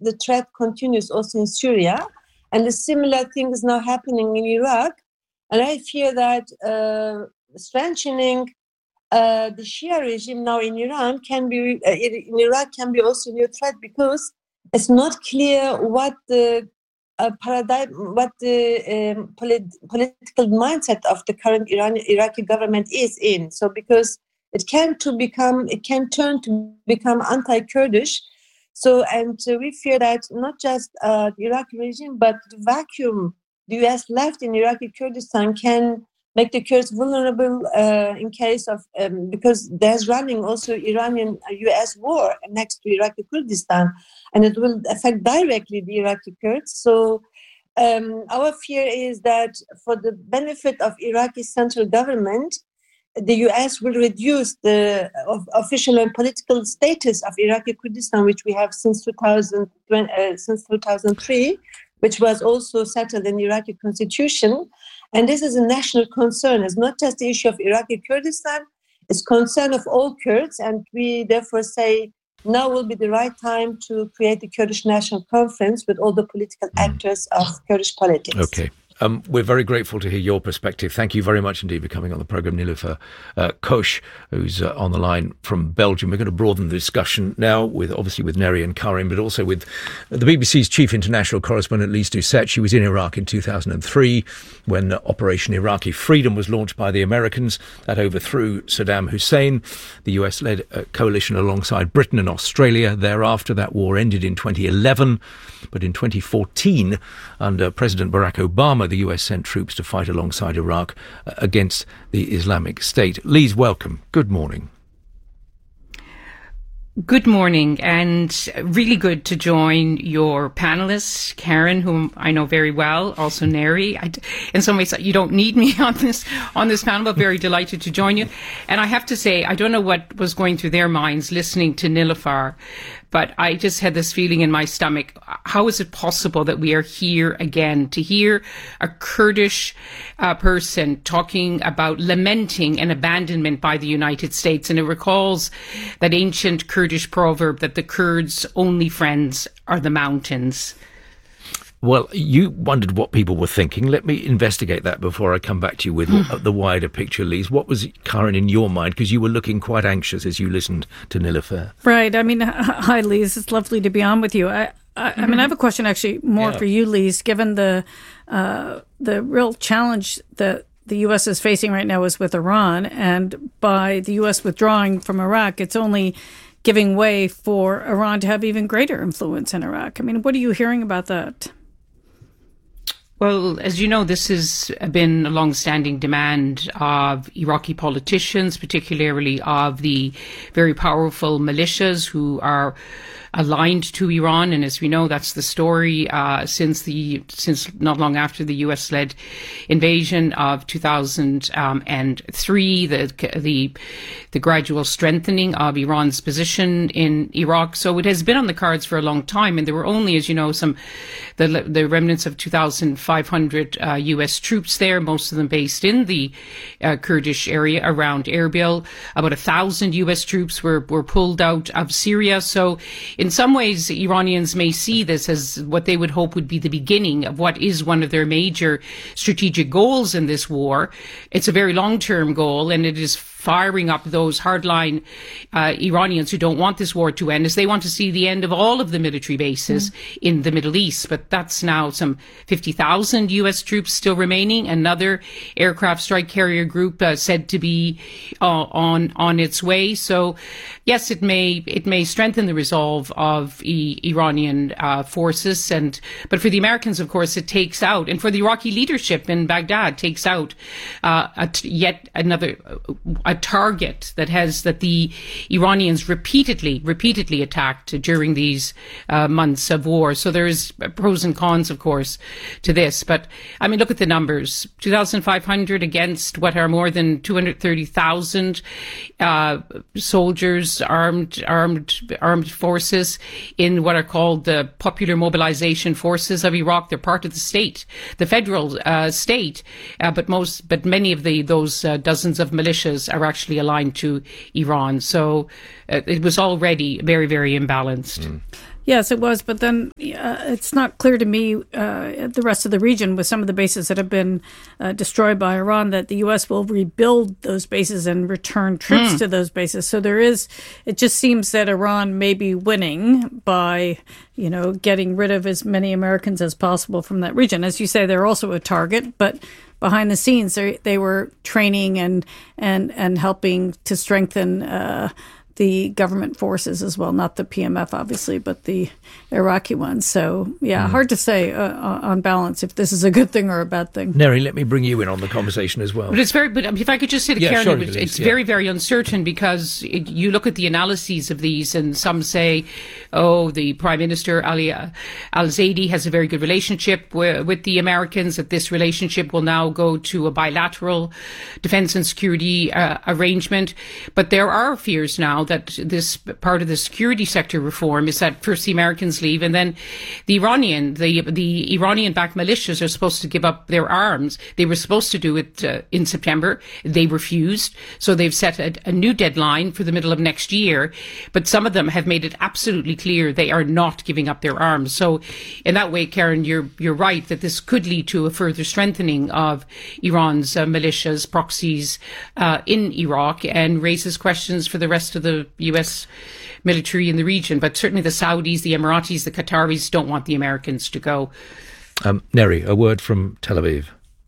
the threat continues also in Syria. And a similar thing is now happening in Iraq. And I fear that strengthening the Shia regime now in Iran in Iraq can be also a new threat, because it's not clear what the paradigm, what the political mindset of the current Iraqi government is in. So because it can turn to become anti-Kurdish. So, and we fear that not just the Iraqi regime, but the vacuum the US left in Iraqi Kurdistan can make the Kurds vulnerable in case of, because there's running also Iranian-US war next to Iraqi Kurdistan, and it will affect directly the Iraqi Kurds. So our fear is that for the benefit of Iraqi central government, the US will reduce the official and political status of Iraqi Kurdistan, which we have since 2003, which was also settled in the Iraqi constitution. And this is a national concern. It's not just the issue of Iraqi Kurdistan, it's concern of all Kurds. And we therefore say now will be the right time to create the Kurdish National Conference with all the political actors of Kurdish politics. Okay. We're very grateful to hear your perspective. Thank you very much indeed for coming on the programme, Niloufer Koch, who's on the line from Belgium. We're going to broaden the discussion now with Neri and Karim, but also with the BBC's chief international correspondent, Lise Doucet. She was in Iraq in 2003 when Operation Iraqi Freedom was launched by the Americans. That overthrew Saddam Hussein. The US led a coalition alongside Britain and Australia. Thereafter, that war ended in 2011. But in 2014, under President Barack Obama, the US sent troops to fight alongside Iraq against the Islamic State. Lise, welcome. Good morning. Good morning, and really good to join your panelists, Karen, whom I know very well, also Neri. In some ways, you don't need me on this panel, but very delighted to join you. And I have to say, I don't know what was going through their minds listening to Niloufer, but I just had this feeling in my stomach. How is it possible that we are here again to hear a Kurdish person talking about lamenting an abandonment by the United States? And it recalls that ancient Kurdish proverb that the Kurds' only friends are the mountains. Well, you wondered what people were thinking. Let me investigate that before I come back to you with the wider picture, Lise. What was current in your mind? Because you were looking quite anxious as you listened to Niloufer. Right. I mean, hi, Lise. It's lovely to be on with you. I mean, I have a question actually more for you, Lise, given the real challenge that the U.S. is facing right now is with Iran. And by the U.S. withdrawing from Iraq, it's only giving way for Iran to have even greater influence in Iraq. I mean, what are you hearing about that? Well, as you know, this has been a long-standing demand of Iraqi politicians, particularly of the very powerful militias who are aligned to Iran. And as we know, that's the story since not long after the US-led invasion of 2003, the gradual strengthening of Iran's position in Iraq. So it has been on the cards for a long time. And there were only, as you know, the remnants of 2,500 US troops there, most of them based in the Kurdish area around Erbil. About 1,000 US troops were pulled out of Syria. So in some ways, Iranians may see this as what they would hope would be the beginning of what is one of their major strategic goals in this war. It's a very long-term goal, and it is firing up those hardline Iranians who don't want this war to end, as they want to see the end of all of the military bases in the Middle East. But that's now some 50,000 US troops still remaining. Another aircraft strike carrier group said to be on its way. So yes, it may strengthen the resolve of Iranian forces, but for the Americans, of course, it takes out, and for the Iraqi leadership in Baghdad, takes out yet another target that the Iranians repeatedly attacked during these months of war. So there's pros and cons, of course, to this. But I mean, look at the numbers: 2,500 against what are more than 230,000 soldiers, armed forces in what are called the Popular Mobilization Forces of Iraq. They're part of the state, the federal state, but many of those dozens of militias are actually aligned to Iran. So it was already very, very imbalanced. Yes, it was. But then it's not clear to me, the rest of the region, with some of the bases that have been destroyed by Iran, that the U.S. will rebuild those bases and return troops to those bases. So it just seems that Iran may be winning by, getting rid of as many Americans as possible from that region. As you say, they're also a target, but behind the scenes, they were training and helping to strengthen the government forces as well, not the PMF, obviously, but the Iraqi ones. So, hard to say on balance if this is a good thing or a bad thing. Neri, let me bring you in on the conversation as well. But if I could just say to Karen, it's very, very uncertain because you look at the analyses of these and some say, the Prime Minister, Ali al-Zaidi, has a very good relationship with the Americans, that this relationship will now go to a bilateral defense and security arrangement. But there are fears now that this part of the security sector reform is that first the Americans leave and then the Iranian-backed militias are supposed to give up their arms. They were supposed to do it in September. They refused. So they've set a new deadline for the middle of next year. But some of them have made it absolutely clear they are not giving up their arms. So in that way, Karen, you're right that this could lead to a further strengthening of Iran's militias, proxies in Iraq, and raises questions for the rest of the U.S. military in the region. But certainly the Saudis, the Emiratis, the Qataris don't want the Americans to go. Neri, a word from Tel Aviv.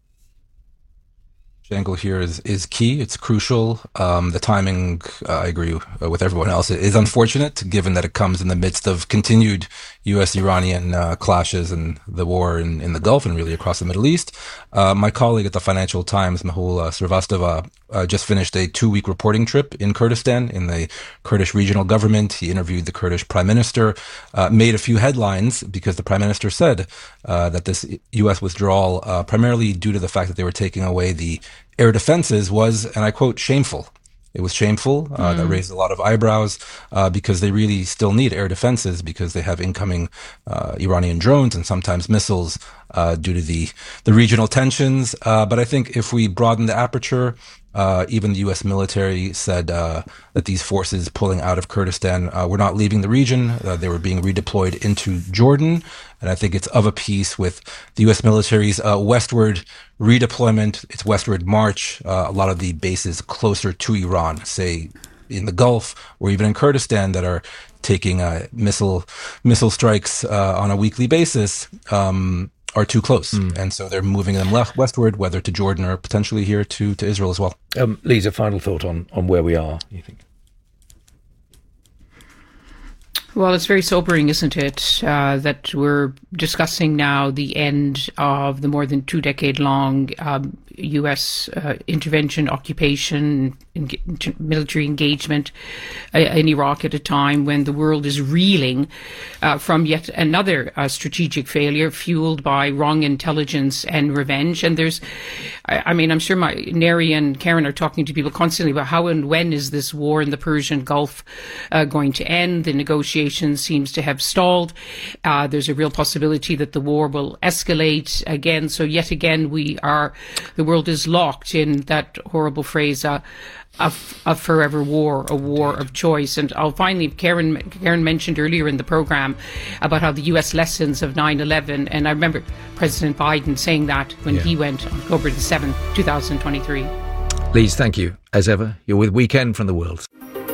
Angle here is key. It's crucial. The timing, I agree with everyone else, it is unfortunate given that it comes in the midst of continued U.S.-Iranian clashes and the war in the Gulf and really across the Middle East. My colleague at the Financial Times, Mehul Srivastava, just finished a 2-week reporting trip in Kurdistan in the Kurdish regional government. He interviewed the Kurdish prime minister, made a few headlines because the prime minister said that this U.S. withdrawal, primarily due to the fact that they were taking away the air defenses, was, and I quote, shameful. It was shameful. That raised a lot of eyebrows because they really still need air defenses because they have incoming Iranian drones and sometimes missiles due to the regional tensions. But I think if we broaden the aperture, even the U.S. military said that these forces pulling out of Kurdistan were not leaving the region. They were being redeployed into Jordan. And I think it's of a piece with the U.S. military's westward redeployment, its westward march. A lot of the bases closer to Iran, say in the Gulf or even in Kurdistan, that are taking missile strikes on a weekly basis, are too close. And so they're moving them westward, whether to Jordan or potentially here to Israel as well. Lisa, final thought on where we are, you think? Well, it's very sobering, isn't it, that we're discussing now the end of the more than 2-decade-long U.S. intervention, occupation, military engagement in Iraq at a time when the world is reeling from yet another strategic failure fueled by wrong intelligence and revenge. And I'm sure Neri and Karen are talking to people constantly about how and when is this war in the Persian Gulf going to end. The negotiations seems to have stalled. There's a real possibility that the war will escalate again. So yet again, the world is locked in that horrible phrase, a forever war, a war of choice. And finally, Karen mentioned earlier in the program about how the U.S. lessons of 9/11, and I remember President Biden saying that when he went on October the 7th, 2023. Lise, thank you. As ever, you're with Weekend from the World.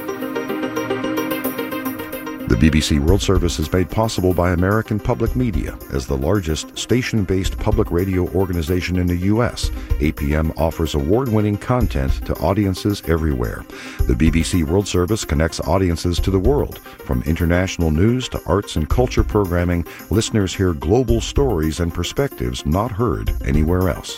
The BBC World Service is made possible by American Public Media. As the largest station-based public radio organization in the U.S., APM offers award-winning content to audiences everywhere. The BBC World Service connects audiences to the world. From international news to arts and culture programming, listeners hear global stories and perspectives not heard anywhere else.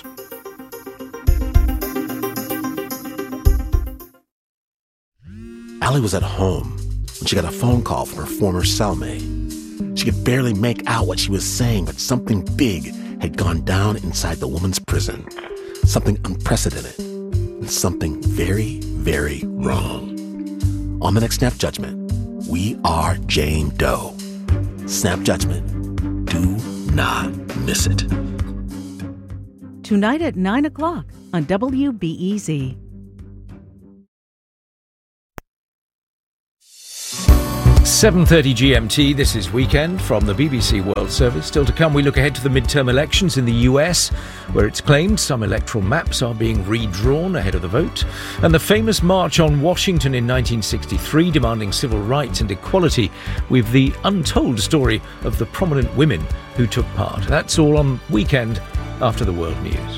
Allie was at home when she got a phone call from her former cellmate. She could barely make out what she was saying, but something big had gone down inside the woman's prison. Something unprecedented and something very, very wrong. On the next Snap Judgment, we are Jane Doe. Snap Judgment. Do not miss it. Tonight at 9 o'clock on WBEZ. 7:30 GMT, this is Weekend from the BBC World Service. Still to come, we look ahead to the midterm elections in the US, where it's claimed some electoral maps are being redrawn ahead of the vote, and the famous March on Washington in 1963 demanding civil rights and equality, with the untold story of the prominent women who took part. That's all on Weekend after the world news.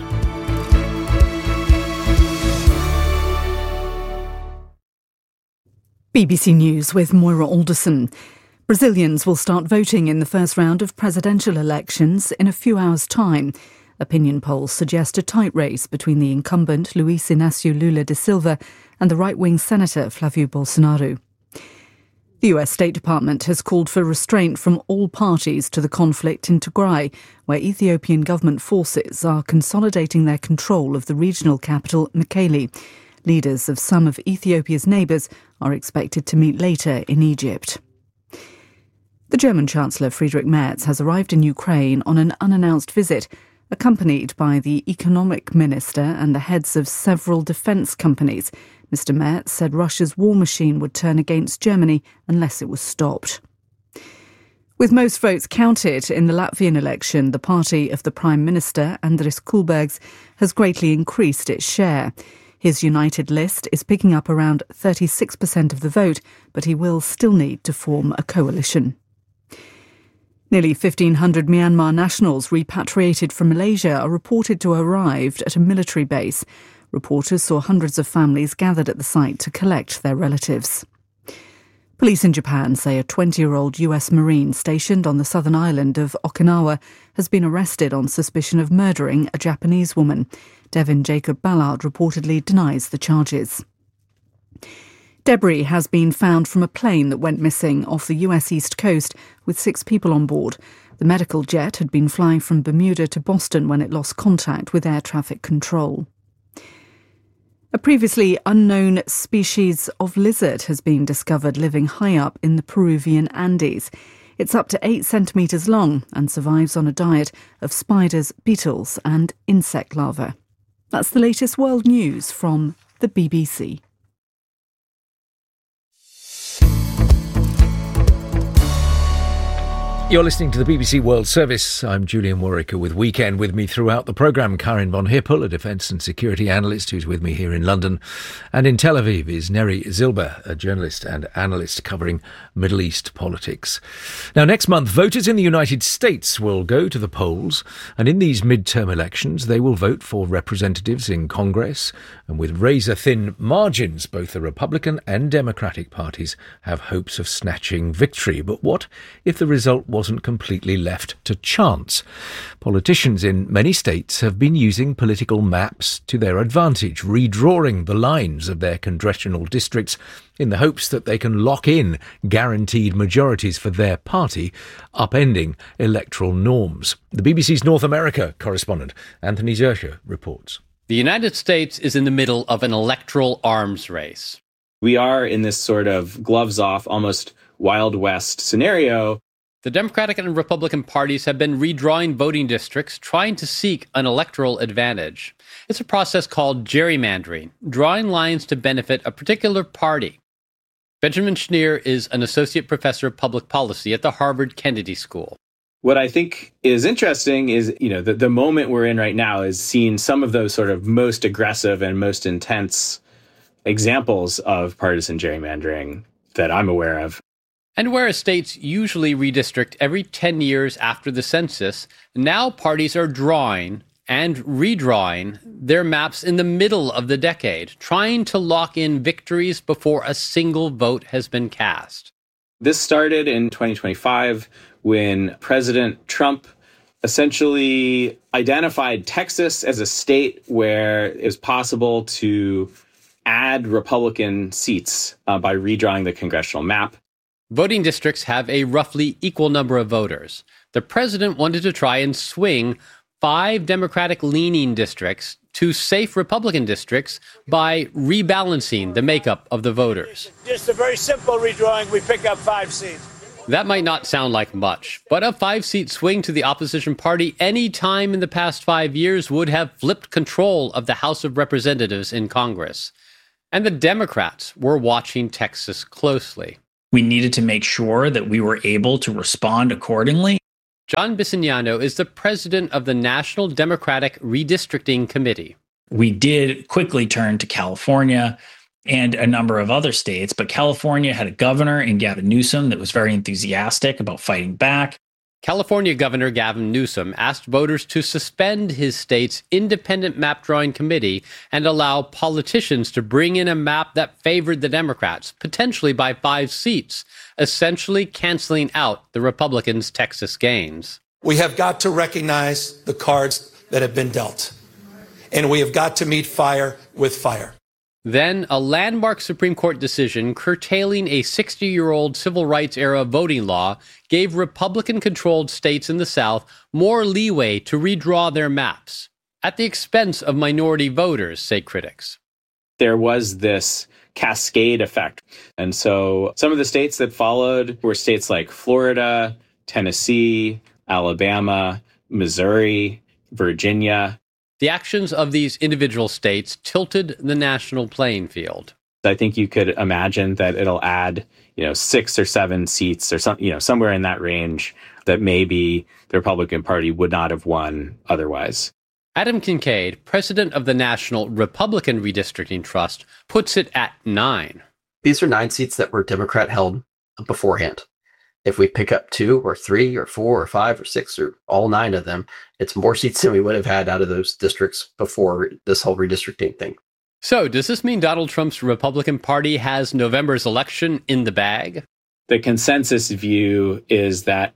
BBC News with Moira Alderson. Brazilians will start voting in the first round of presidential elections in a few hours' time. Opinion polls suggest a tight race between the incumbent Luiz Inácio Lula da Silva and the right-wing Senator Flávio Bolsonaro. The US State Department has called for restraint from all parties to the conflict in Tigray, where Ethiopian government forces are consolidating their control of the regional capital, Mekelle. Leaders of some of Ethiopia's neighbours are expected to meet later in Egypt. The German Chancellor Friedrich Merz has arrived in Ukraine on an unannounced visit, accompanied by the economic minister and the heads of several defence companies. Mr. Merz said Russia's war machine would turn against Germany unless it was stopped. With most votes counted in the Latvian election, the party of the Prime Minister, Andris Kulbergs, has greatly increased its share. His United List is picking up around 36% of the vote, but he will still need to form a coalition. Nearly 1,500 Myanmar nationals repatriated from Malaysia are reported to have arrived at a military base. Reporters saw hundreds of families gathered at the site to collect their relatives. Police in Japan say a 20-year-old US Marine stationed on the southern island of Okinawa has been arrested on suspicion of murdering a Japanese woman. Devin Jacob Ballard reportedly denies the charges. Debris has been found from a plane that went missing off the US East Coast with 6 people on board. The medical jet had been flying from Bermuda to Boston when it lost contact with air traffic control. A previously unknown species of lizard has been discovered living high up in the Peruvian Andes. It's up to 8 centimetres long and survives on a diet of spiders, beetles and insect larvae. That's the latest world news from the BBC. You're listening to the BBC World Service. I'm Julian Warwicker with Weekend. With me throughout the programme, Karin von Hippel, a defence and security analyst who's with me here in London. And in Tel Aviv is Neri Zilber, a journalist and analyst covering Middle East politics. Now, next month, voters in the United States will go to the polls. And in these midterm elections, they will vote for representatives in Congress. And with razor-thin margins, both the Republican and Democratic parties have hopes of snatching victory. But what if the result wasn't completely left to chance? Politicians in many states have been using political maps to their advantage, redrawing the lines of their congressional districts in the hopes that they can lock in guaranteed majorities for their party, upending electoral norms. The BBC's North America correspondent, Anthony Zurcher, reports. The United States is in the middle of an electoral arms race. We are in this sort of gloves-off, almost Wild West scenario. The Democratic and Republican parties have been redrawing voting districts, trying to seek an electoral advantage. It's a process called gerrymandering, drawing lines to benefit a particular party. Benjamin Schneer is an associate professor of public policy at the Harvard Kennedy School. What I think is interesting is, the moment we're in right now is seeing some of those sort of most aggressive and most intense examples of partisan gerrymandering that I'm aware of. And whereas states usually redistrict every 10 years after the census, now parties are drawing and redrawing their maps in the middle of the decade, trying to lock in victories before a single vote has been cast. This started in 2025 when President Trump essentially identified Texas as a state where it was possible to add Republican seats by redrawing the congressional map. Voting districts have a roughly equal number of voters. The president wanted to try and swing 5 Democratic-leaning districts to safe Republican districts by rebalancing the makeup of the voters. Just a very simple redrawing, we pick up 5 seats. That might not sound like much, but a 5-seat swing to the opposition party any time in the past 5 years would have flipped control of the House of Representatives in Congress. And the Democrats were watching Texas closely. We needed to make sure that we were able to respond accordingly. John Bisignano is the president of the National Democratic Redistricting Committee. We did quickly turn to California and a number of other states, but California had a governor in Gavin Newsom that was very enthusiastic about fighting back. California Governor Gavin Newsom asked voters to suspend his state's independent map drawing committee and allow politicians to bring in a map that favored the Democrats, potentially by 5 seats, essentially canceling out the Republicans' Texas gains. We have got to recognize the cards that have been dealt, and we have got to meet fire with fire. Then, a landmark Supreme Court decision curtailing a 60-year-old civil rights era voting law gave Republican-controlled states in the South more leeway to redraw their maps, at the expense of minority voters, say critics. There was this cascade effect. And so some of the states that followed were states like Florida, Tennessee, Alabama, Missouri, Virginia. The actions of these individual states tilted the national playing field. I think you could imagine that it'll add, 6 or 7 seats or somewhere in that range that maybe the Republican Party would not have won otherwise. Adam Kincaid, president of the National Republican Redistricting Trust, puts it at 9. These are 9 seats that were Democrat held beforehand. If we pick up 2 or 3 or 4 or 5 or 6 or all 9 of them, it's more seats than we would have had out of those districts before this whole redistricting thing. So does this mean Donald Trump's Republican Party has November's election in the bag? The consensus view is that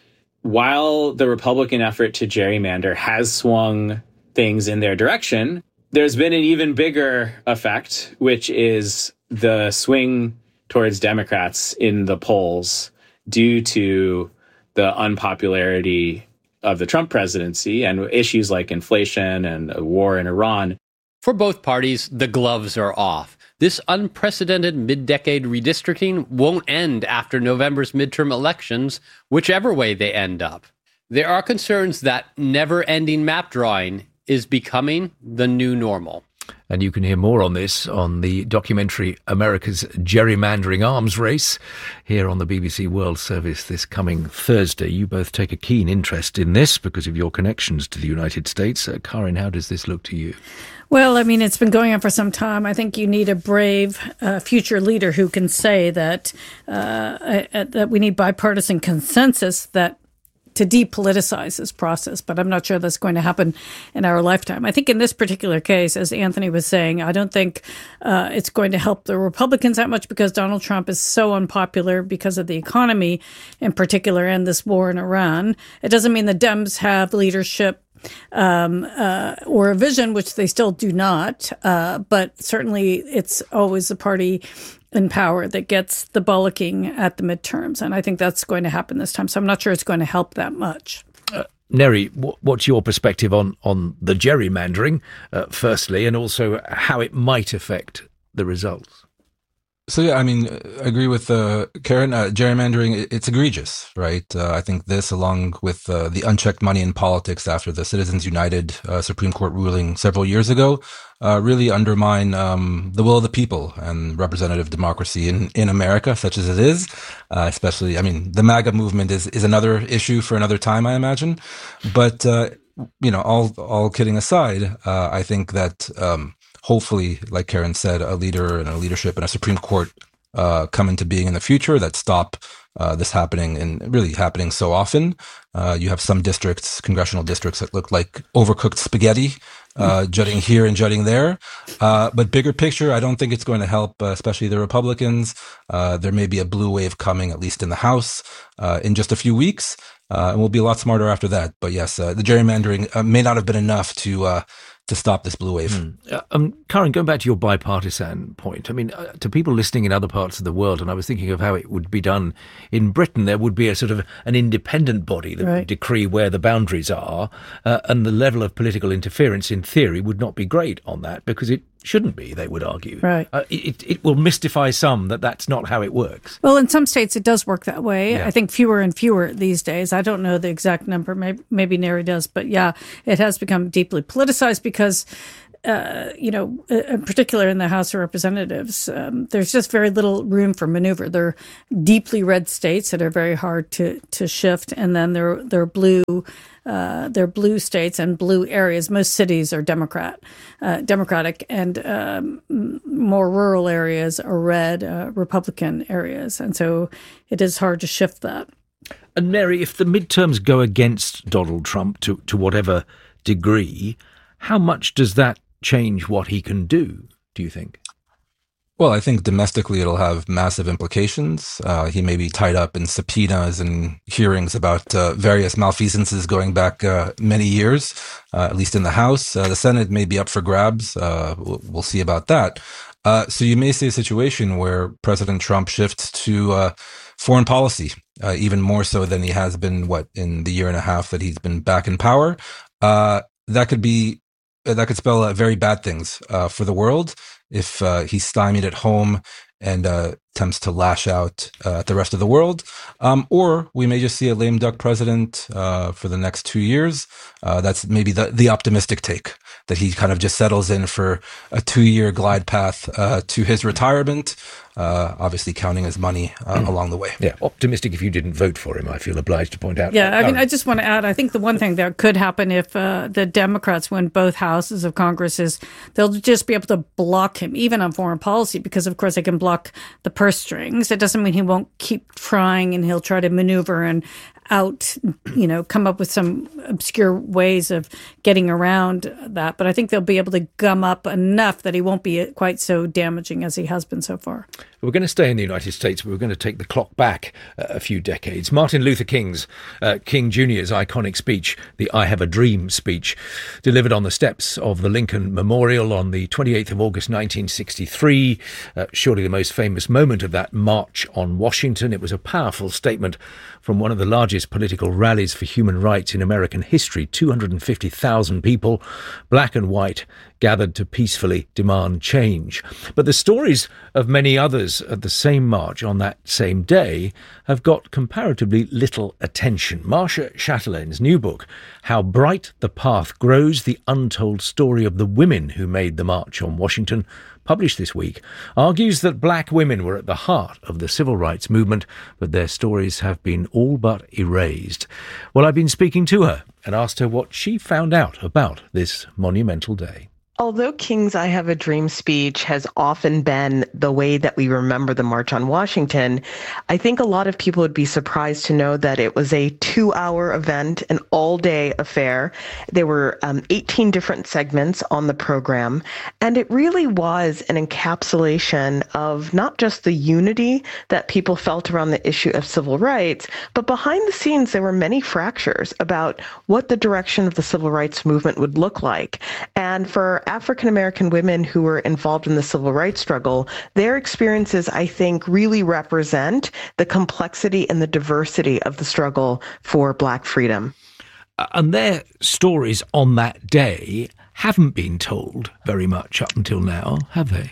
while the Republican effort to gerrymander has swung things in their direction, there's been an even bigger effect, which is the swing towards Democrats in the polls due to the unpopularity of the Trump presidency and issues like inflation and a war in Iran. For both parties, the gloves are off. This unprecedented mid-decade redistricting won't end after November's midterm elections, whichever way they end up. There are concerns that never-ending map drawing is becoming the new normal. And you can hear more on this on the documentary America's Gerrymandering Arms Race here on the BBC World Service this coming Thursday. You both take a keen interest in this because of your connections to the United States. Karin, how does this look to you? Well, I mean, it's been going on for some time. I think you need a brave future leader who can say that that we need bipartisan consensus that to depoliticize this process, but I'm not sure that's going to happen in our lifetime. I think in this particular case, as Anthony was saying, I don't think it's going to help the Republicans that much because Donald Trump is so unpopular because of the economy in particular and this war in Iran. It doesn't mean the Dems have leadership or a vision, which they still do not, but certainly it's always the party in power that gets the bollocking at the midterms. And I think that's going to happen this time. So I'm not sure it's going to help that much. Neri, what's your perspective on the gerrymandering, firstly, and also how it might affect the results? So, yeah, I mean, I agree with Karen. Gerrymandering, it's egregious, right? I think this, along with the unchecked money in politics after the Citizens United Supreme Court ruling several years ago, really undermine the will of the people and representative democracy in America, such as it is. Especially, I mean, the MAGA movement is another issue for another time, I imagine. But, all kidding aside, I think that hopefully, like Karen said, a leader and a leadership and a Supreme Court come into being in the future that stop this happening and really happening so often. You have some districts, congressional districts, that look like overcooked spaghetti, jutting here and jutting there. But bigger picture, I don't think it's going to help, especially the Republicans. There may be a blue wave coming, at least in the House, in just a few weeks. And we'll be a lot smarter after that. But yes, the gerrymandering may not have been enough to stop this blue wave. Karin, going back to your bipartisan point, I mean, to people listening in other parts of the world, and I was thinking of how it would be done in Britain, there would be a sort of an independent body that would decree where the boundaries are, and the level of political interference, in theory, would not be great on that, because it shouldn't be, they would argue. Right. It will mystify some that that's not how it works. Well, in some states it does work that way. Yeah. I think fewer and fewer these days. I don't know the exact number. Maybe Neri does. But yeah, it has become deeply politicized because in particular in the House of Representatives, there's just very little room for maneuver. They're deeply red states that are very hard to shift, and then they're blue states and blue areas. Most cities are Democratic, and more rural areas are red, Republican areas, and so it is hard to shift that. And Mary, if the midterms go against Donald Trump to whatever degree, how much does that change what he can do you think? Well, I think domestically it'll have massive implications. He may be tied up in subpoenas and hearings about various malfeasances going back many years, at least in the House. The Senate may be up for grabs. We'll see about that. So you may see a situation where President Trump shifts to foreign policy, even more so than he has been, in the year and a half that he's been back in power. That could spell very bad things for the world if he's stymied at home and attempts to lash out at the rest of the world. Or we may just see a lame duck president for the next 2 years. That's maybe the optimistic take, that he kind of just settles in for a 2-year glide path to his retirement, obviously counting his money along the way. Yeah, optimistic if you didn't vote for him, I feel obliged to point out. Yeah, I just want to add, I think the one thing that could happen if the Democrats win both houses of Congress is they'll just be able to block him, even on foreign policy, because of course they can block the purse strings. It doesn't mean he won't keep trying and he'll try to maneuver and come up with some obscure ways of getting around that. But I think they'll be able to gum up enough that he won't be quite so damaging as he has been so far. We're going to stay in the United States, but we're going to take the clock back a few decades. Martin Luther King Jr.'s iconic speech, the I Have a Dream speech, delivered on the steps of the Lincoln Memorial on the 28th of August 1963, surely the most famous moment of that March on Washington. It was a powerful statement from one of the largest political rallies for human rights in American history. 250,000 people, black and white, gathered to peacefully demand change. But the stories of many others at the same march on that same day have got comparatively little attention. Marcia Chatelain's new book, How Bright the Path Grows, the untold story of the women who made the March on Washington, published this week, argues that black women were at the heart of the civil rights movement, but their stories have been all but erased. Well, I've been speaking to her and asked her what she found out about this monumental day. Although King's I Have a Dream speech has often been the way that we remember the March on Washington, I think a lot of people would be surprised to know that it was a 2-hour event, an all-day affair. There were 18 different segments on the program, and it really was an encapsulation of not just the unity that people felt around the issue of civil rights, but behind the scenes there were many fractures about what the direction of the civil rights movement would look like. And for African-American women who were involved in the civil rights struggle, their experiences, I think, really represent the complexity and the diversity of the struggle for Black freedom. And their stories on that day haven't been told very much up until now, have they?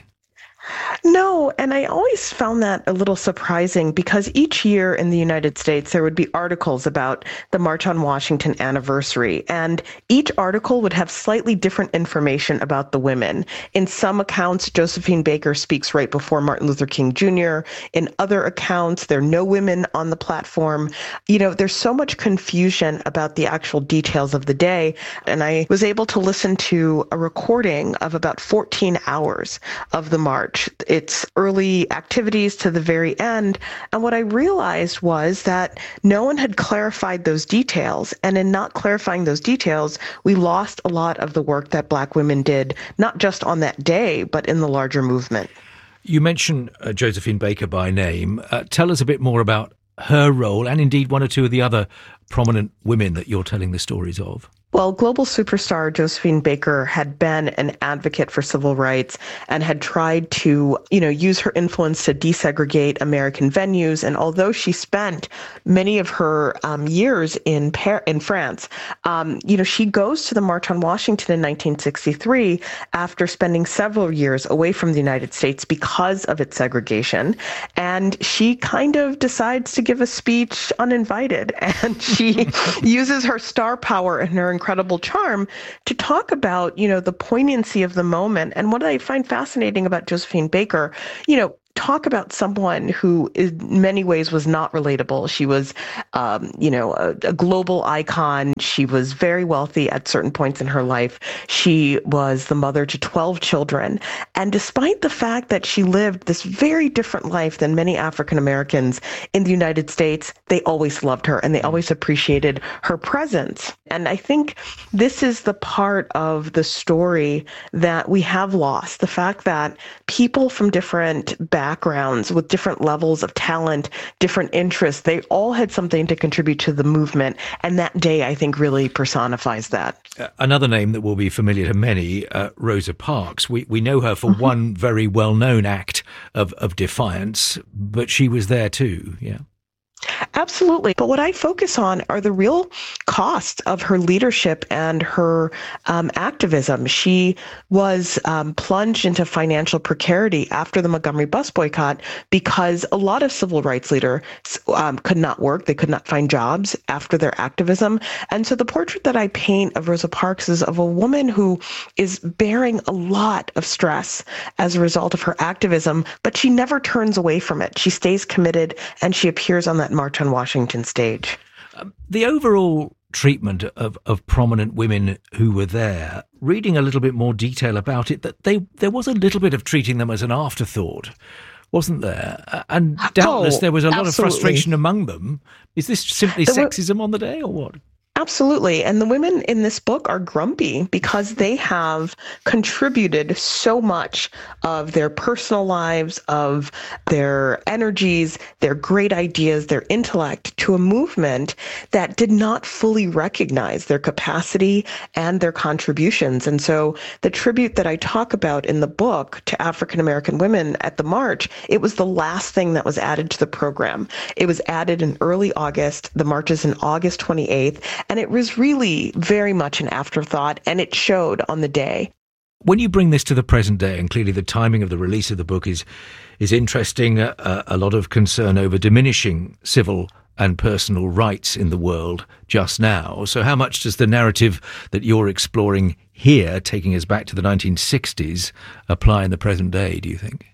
No, and I always found that a little surprising because each year in the United States, there would be articles about the March on Washington anniversary, and each article would have slightly different information about the women. In some accounts, Josephine Baker speaks right before Martin Luther King Jr. In other accounts, there are no women on the platform. There's so much confusion about the actual details of the day, and I was able to listen to a recording of about 14 hours of the march. Its early activities to the very end. And what I realized was that no one had clarified those details. And in not clarifying those details, we lost a lot of the work that Black women did, not just on that day, but in the larger movement. You mentioned Josephine Baker by name. Tell us a bit more about her role and indeed one or two of the other prominent women that you're telling the stories of. Well, global superstar Josephine Baker had been an advocate for civil rights and had tried to, use her influence to desegregate American venues. And although she spent many of her years in France, she goes to the March on Washington in 1963 after spending several years away from the United States because of its segregation. And she kind of decides to give a speech uninvited. And she uses her star power and her incredible charm to talk about, the poignancy of the moment. And what I find fascinating about Josephine Baker, talk about someone who in many ways was not relatable. She was, a global icon. She was very wealthy at certain points in her life. She was the mother to 12 children. And despite the fact that she lived this very different life than many African Americans in the United States, they always loved her and they always appreciated her presence. And I think this is the part of the story that we have lost. The fact that people from different backgrounds with different levels of talent, different interests, they all had something to contribute to the movement. And that day, I think, really personifies that. Another name that will be familiar to many, Rosa Parks. We know her for one very well-known act of defiance, but she was there too, yeah. Absolutely. But what I focus on are the real costs of her leadership and her activism. She was plunged into financial precarity after the Montgomery bus boycott because a lot of civil rights leaders could not work. They could not find jobs after their activism. And so the portrait that I paint of Rosa Parks is of a woman who is bearing a lot of stress as a result of her activism, but she never turns away from it. She stays committed and she appears on that March on Washington stage. The overall treatment of prominent women who were there, reading a little bit more detail about it, that there was a little bit of treating them as an afterthought, wasn't there? And doubtless there was a lot of frustration among them. Is this simply sexism on the day or what? Absolutely. And the women in this book are grumpy because they have contributed so much of their personal lives, of their energies, their great ideas, their intellect to a movement that did not fully recognize their capacity and their contributions. And so the tribute that I talk about in the book to African American women at the march, it was the last thing that was added to the program. It was added in early August. The march is in August 28th. And it was really very much an afterthought, and it showed on the day. When you bring this to the present day, and clearly the timing of the release of the book is interesting, a lot of concern over diminishing civil and personal rights in the world just now. So how much does the narrative that you're exploring here, taking us back to the 1960s, apply in the present day, do you think?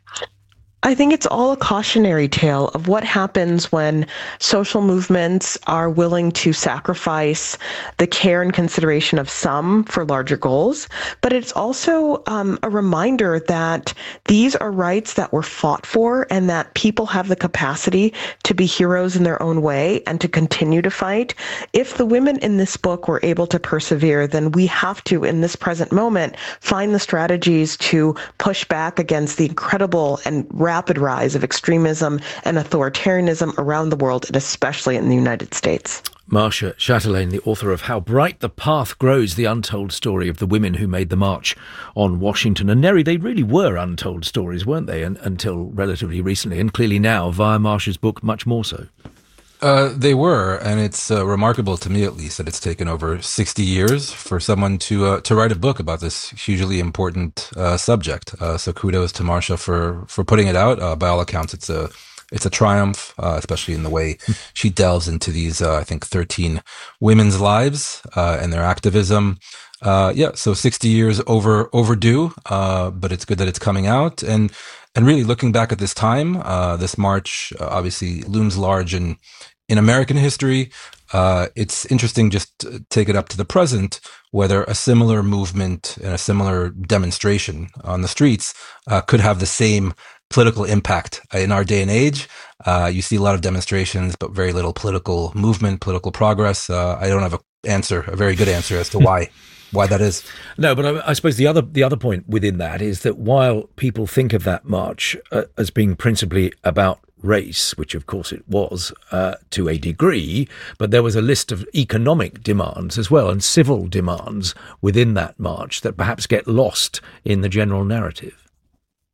I think it's all a cautionary tale of what happens when social movements are willing to sacrifice the care and consideration of some for larger goals. But it's also a reminder that these are rights that were fought for and that people have the capacity to be heroes in their own way and to continue to fight. If the women in this book were able to persevere, then we have to, in this present moment, find the strategies to push back against the incredible and rapid rise of extremism and authoritarianism around the world, and especially in the United States. Marcia Chatelain, the author of How Bright the Path Grows, the untold story of the women who made the march on Washington. And Neri, they really were untold stories, weren't they, until relatively recently, and clearly now, via Marcia's book, much more so. They were, and it's remarkable to me, at least, that it's taken over 60 years for someone to write a book about this hugely important subject. So kudos to Marcia for putting it out. By all accounts, it's a triumph, especially in the way she delves into these, I think, 13 women's lives and their activism. So 60 years overdue, but it's good that it's coming out. And really looking back at this time, this march obviously looms large in American history. It's interesting just to take it up to the present, whether a similar movement and a similar demonstration on the streets could have the same political impact in our day and age. You see a lot of demonstrations, but very little political movement, political progress. I don't have a very good answer as to why that is. No, but I suppose the other point within that is that while people think of that march as being principally about race, which of course it was to a degree, but there was a list of economic demands as well and civil demands within that march that perhaps get lost in the general narrative.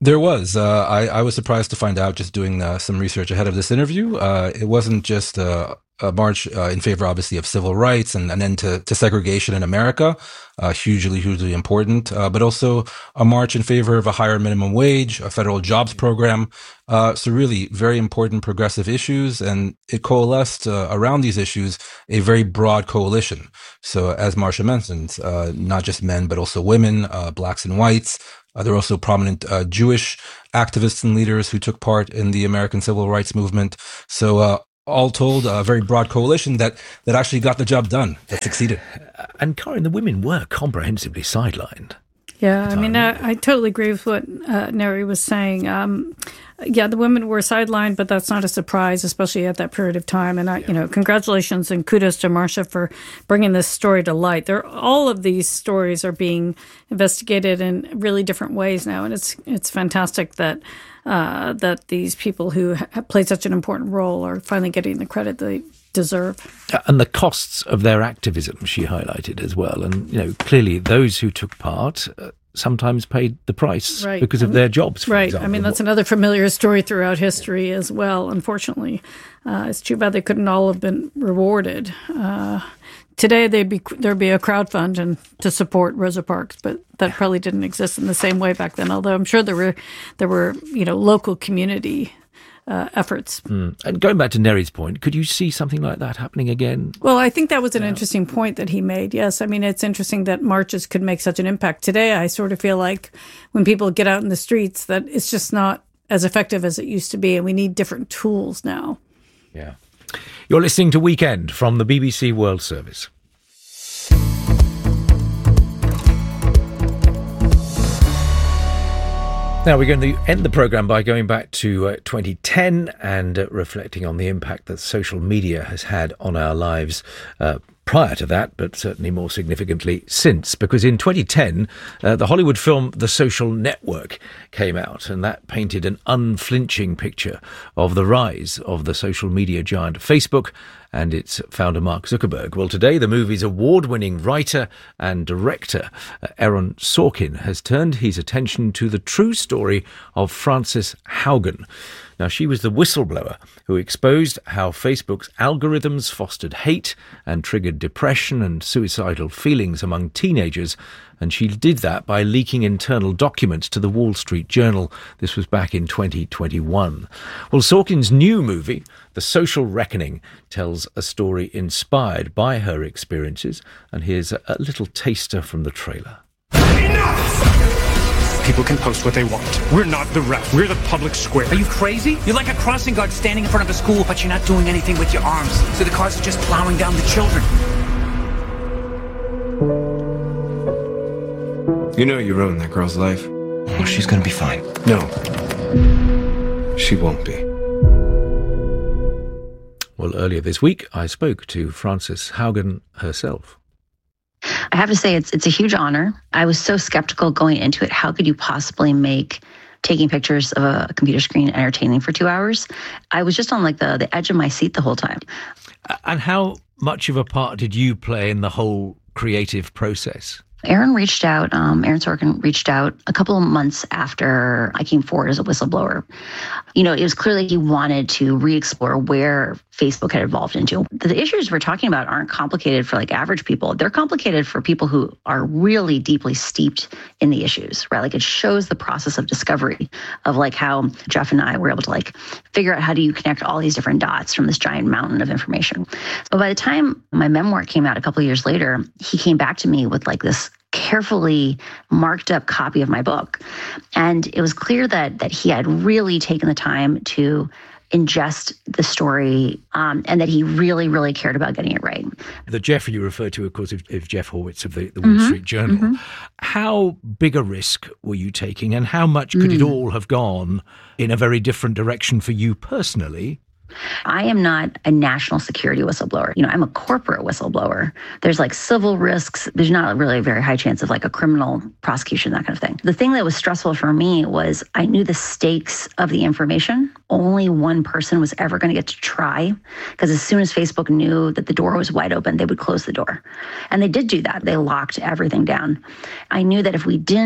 There was. I was surprised to find out just doing some research ahead of this interview. It wasn't just a march in favor, obviously, of civil rights and an end to segregation in America, hugely important, but also a march in favor of a higher minimum wage, a federal jobs program. So really very important progressive issues, and it coalesced around these issues a very broad coalition. So as Marcia mentioned, not just men, but also women, blacks and whites. There were also prominent Jewish activists and leaders who took part in the American civil rights movement. So all told, a very broad coalition that actually got the job done, that succeeded. And Karin, the women were comprehensively sidelined. Yeah, I mean, I totally agree with what Neri was saying. Yeah, the women were sidelined, but that's not a surprise, especially at that period of time. And congratulations and kudos to Marcia for bringing this story to light. All of these stories are being investigated in really different ways now, and it's fantastic that these people who played such an important role are finally getting the credit they deserve. And the costs of their activism, she highlighted as well. And clearly, those who took part sometimes paid the price because of their jobs. For example. I mean, that's another familiar story throughout history as well, unfortunately. It's too bad they couldn't all have been rewarded. Today, there'd be a crowdfund and to support Rosa Parks, but that probably didn't exist in the same way back then, although I'm sure there were local community efforts. And going back to Neri's point, could you see something like that happening again? Well, I think that was an interesting point that he made. Yes, I mean, it's interesting that marches could make such an impact. Today, I sort of feel like when people get out in the streets that it's just not as effective as it used to be, and we need different tools now. Yeah. You're listening to Weekend from the BBC World Service. Now, we're going to end the programme by going back to 2010 and reflecting on the impact that social media has had on our lives prior to that, but certainly more significantly since. Because in 2010, the Hollywood film The Social Network came out, and that painted an unflinching picture of the rise of the social media giant Facebook and its founder Mark Zuckerberg. Well, today the movie's award-winning writer and director Aaron Sorkin has turned his attention to the true story of Frances Haugen. Now, she was the whistleblower who exposed how Facebook's algorithms fostered hate and triggered depression and suicidal feelings among teenagers, and she did that by leaking internal documents to the Wall Street Journal. This was back in 2021. Well, Sorkin's new movie, The Social Reckoning, tells a story inspired by her experiences, and here's a little taster from the trailer. People can post what they want. We're not the ref. We're the public square. Are you crazy? You're like a crossing guard standing in front of a school, but you're not doing anything with your arms. So the cars are just plowing down the children. You know you ruined that girl's life. Oh, she's gonna be fine. No. She won't be. Well, earlier this week, I spoke to Frances Haugen herself. I have to say, it's a huge honor. I was so skeptical going into it. How could you possibly make taking pictures of a computer screen entertaining for 2 hours? I was just on the edge of my seat the whole time. And how much of a part did you play in the whole creative process? Aaron Sorkin reached out a couple of months after I came forward as a whistleblower. It was clearly he wanted to re-explore where Facebook had evolved into. The issues we're talking about aren't complicated for average people. They're complicated for people who are really deeply steeped in the issues, right? It shows the process of discovery of how Jeff and I were able to figure out how do you connect all these different dots from this giant mountain of information. So by the time my memoir came out a couple of years later, he came back to me with this carefully marked up copy of my book. And it was clear that he had really taken the time to ingest the story and that he really, really cared about getting it right. The Jeff you referred to, of course, is Jeff Horwitz of the Wall Street Journal. Mm-hmm. How big a risk were you taking, and how much could it all have gone in a very different direction for you personally? I am not a national security whistleblower. I'm a corporate whistleblower. There's civil risks. There's not really a very high chance of a criminal prosecution, that kind of thing. The thing that was stressful for me was I knew the stakes of the information. Only one person was ever going to get to try, because as soon as Facebook knew that the door was wide open, they would close the door. And they did do that. They locked everything down. I knew that if we didn't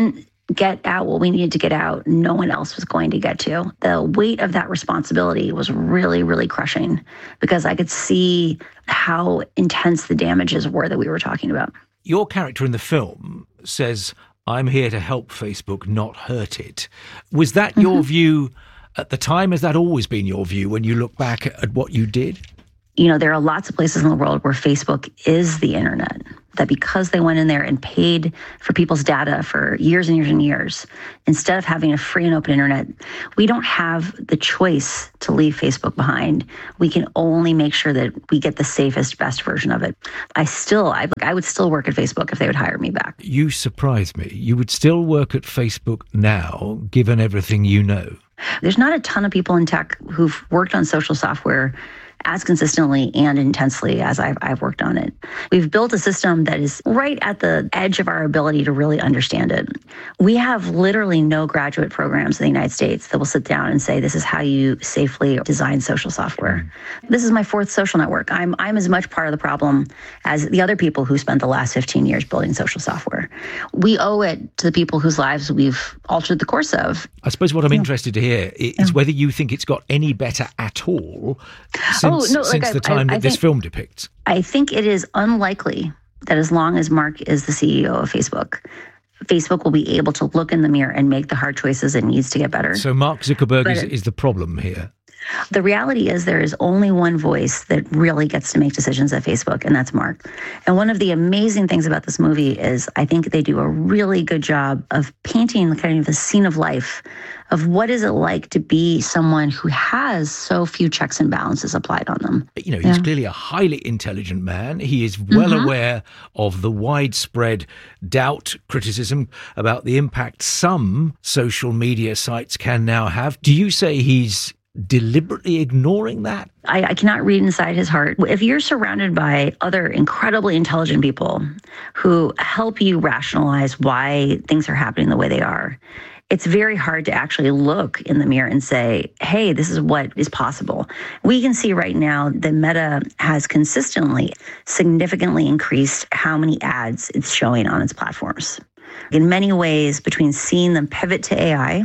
get out what we needed to get out, no one else was going to get to. The weight of that responsibility was really, really crushing because I could see how intense the damages were that we were talking about. Your character in the film says, "I'm here to help Facebook, not hurt it." Was that your view at the time? Has that always been your view when you look back at what you did? You know, there are lots of places in the world where Facebook is the internet, that because they went in there and paid for people's data for years and years and years, instead of having a free and open internet, we don't have the choice to leave Facebook behind. We can only make sure that we get the safest, best version of it. I would still work at Facebook if they would hire me back. You surprise me. You would still work at Facebook now, given everything you know. There's not a ton of people in tech who've worked on social software as consistently and intensely as I've worked on it. We've built a system that is right at the edge of our ability to really understand it. We have literally no graduate programs in the United States that will sit down and say, this is how you safely design social software. This is my fourth social network. I'm as much part of the problem as the other people who spent the last 15 years building social software. We owe it to the people whose lives we've altered the course of. I suppose what I'm interested to hear is whether you think it's got any better at all since the time that this film depicts. I think it is unlikely that as long as Mark is the CEO of Facebook, Facebook will be able to look in the mirror and make the hard choices it needs to get better. So Mark Zuckerberg is the problem here. The reality is there is only one voice that really gets to make decisions at Facebook, and that's Mark. And one of the amazing things about this movie is I think they do a really good job of painting kind of the scene of life of what is it like to be someone who has so few checks and balances applied on them. You know, he's clearly a highly intelligent man. He is well aware of the widespread doubt, criticism about the impact some social media sites can now have. Do you say he's deliberately ignoring that? I cannot read inside his heart. If you're surrounded by other incredibly intelligent people who help you rationalize why things are happening the way they are, it's very hard to actually look in the mirror and say, hey, this is what is possible. We can see right now that Meta has consistently, significantly increased how many ads it's showing on its platforms. In many ways, between seeing them pivot to AI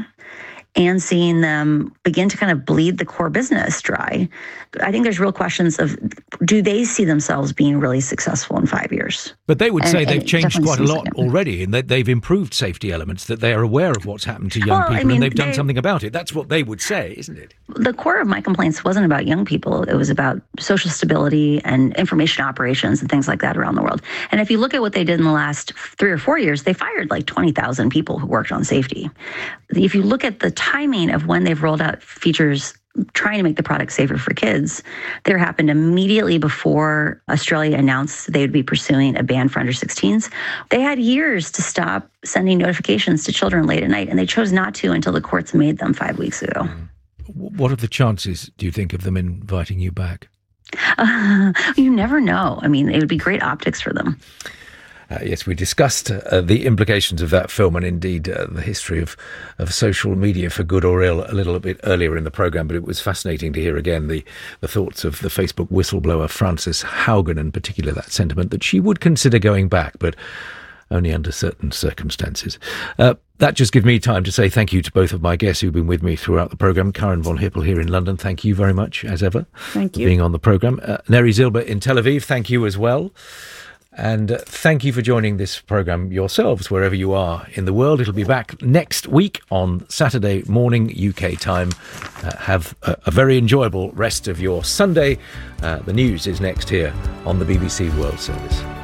and seeing them begin to kind of bleed the core business dry, I think there's real questions of, do they see themselves being really successful in 5 years? But they would say they've changed quite a lot already, and that they've improved safety elements, that they are aware of what's happened to young people, and they've done something about it. That's what they would say, isn't it? The core of my complaints wasn't about young people. It was about social stability and information operations and things like that around the world. And if you look at what they did in the last 3 or 4 years, they fired like 20,000 people who worked on safety. If you look at the timing of when they've rolled out features trying to make the product safer for kids, there happened immediately before Australia announced they would be pursuing a ban for under 16s. They had years to stop sending notifications to children late at night, and they chose not to until the courts made them 5 weeks ago. What are the chances, do you think, of them inviting you back? You never know. I mean, it would be great optics for them. Yes, we discussed the implications of that film and indeed the history of social media for good or ill a little bit earlier in the programme, but it was fascinating to hear again the thoughts of the Facebook whistleblower Frances Haugen, in particular that sentiment that she would consider going back, but only under certain circumstances. That just gives me time to say thank you to both of my guests who've been with me throughout the programme. Karen von Hippel here in London, thank you very much, as ever, thank you for being on the programme. Neri Zilber in Tel Aviv, thank you as well. And thank you for joining this programme yourselves, wherever you are in the world. It'll be back next week on Saturday morning, UK time. Have a very enjoyable rest of your Sunday. The news is next here on the BBC World Service.